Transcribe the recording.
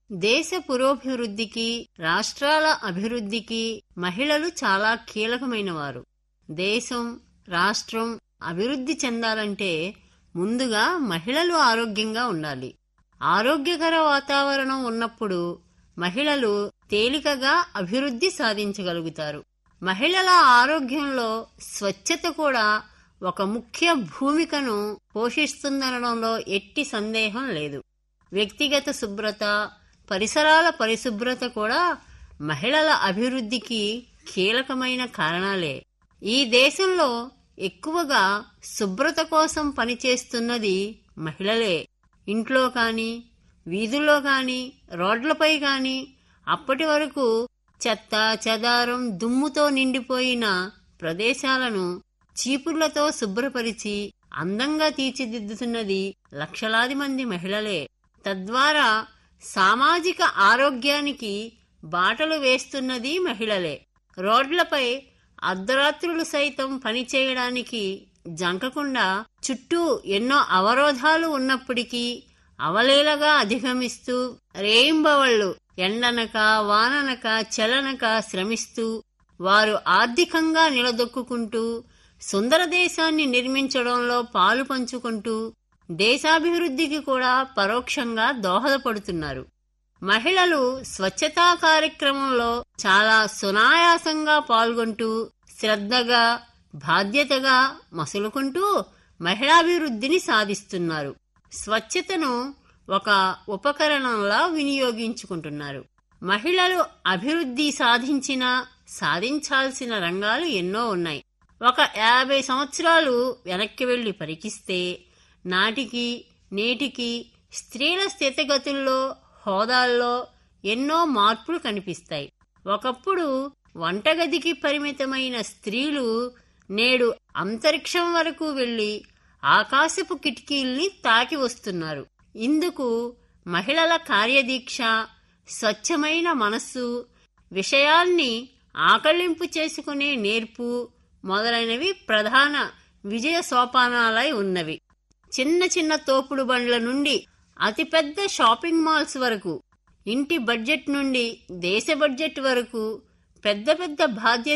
దేశ పురోభివృద్ధికి, రాష్ట్రాల అభివృద్ధికి మహిళలు చాలా కీలకమైనవారు. దేశం, రాష్ట్రం అభివృద్ధి చెందాలంటే ముందుగా మహిళలు ఆరోగ్యంగా ఉండాలి. ఆరోగ్యకర వాతావరణం ఉన్నప్పుడు మహిళలు తేలికగా అభివృద్ధి సాధించగలుగుతారు. మహిళల ఆరోగ్యంలో స్వచ్ఛత కూడా ఒక ముఖ్య భూమికను పోషిస్తుందనడంలో ఎట్టి సందేహం లేదు. వ్యక్తిగత శుభ్రత, పరిసరాల పరిశుభ్రత కూడా మహిళల అభివృద్ధికి కీలకమైన కారణాలే. ఈ దేశంలో ఎక్కువగా శుభ్రత కోసం పనిచేస్తున్నది మహిళలే. ఇంట్లో కానీ, వీధుల్లో కానీ, రోడ్లపై కానీ అప్పటి వరకు చెత్త చెదారం దుమ్ముతో నిండిపోయిన ప్రదేశాలను చీపుర్లతో శుభ్రపరిచి అందంగా తీర్చిదిద్దుతున్నది లక్షలాది మంది మహిళలే. తద్వారా సామాజిక ఆరోగ్యానికి బాటలు వేస్తున్నది మహిళలే. రోడ్లపై అర్ధరాత్రులు సైతం పనిచేయడానికి జంకకుండా చుట్టూ ఎన్నో అవరోధాలు ఉన్నప్పటికీ అవలీలగా అధిగమిస్తూ రేయింబవళ్లు ఎండనక వాననక చలనక శ్రమిస్తూ వారు ఆర్థికంగా నిలదొక్కుంటూ సుందర దేశాన్ని నిర్మించడంలో పాలు పంచుకుంటూ దేశాభివృద్ధికి కూడా పరోక్షంగా దోహదపడుతున్నారు. మహిళలు స్వచ్ఛతా కార్యక్రమంలో చాలా సునాయాసంగా పాల్గొంటూ శ్రద్ధగా, బాధ్యతగా మసులుకుంటూ మహిళాభివృద్ధిని సాధిస్తున్నారు. స్వచ్ఛతను ఒక ఉపకరణంలా వినియోగించుకుంటున్నారు. మహిళలు అభివృద్ధి సాధించాల్సిన రంగాలు ఎన్నో ఉన్నాయి. ఒక 50 సంవత్సరాలు వెనక్కి వెళ్లి పరికిస్తే నాటికి నేటికి స్త్రీల స్థితిగతుల్లో, హోదాల్లో ఎన్నో మార్పులు కనిపిస్తాయి. ఒకప్పుడు వంటగదికి పరిమితమైన స్త్రీలు నేడు అంతరిక్షం వరకు వెళ్లి ఆకాశపు కిటికీల్ని తాకి వస్తున్నారు. ఇందుకు మహిళల కార్యదీక్ష, స్వచ్ఛమైన మనస్సు, విషయాల్ని ఆకళింపు చేసుకునే నేర్పు మొదలైనవి ప్రధాన విజయ సోపానాలై ఉన్నవి. చిన్న చిన్న తోపుడు బండ్ల నుండి అతిపెద్ద షాపింగ్ మాల్స్ వరకు, ఇంటి బడ్జెట్ నుండి దేశ బడ్జెట్ వరకు పెద్ద పెద్ద బాధ్యత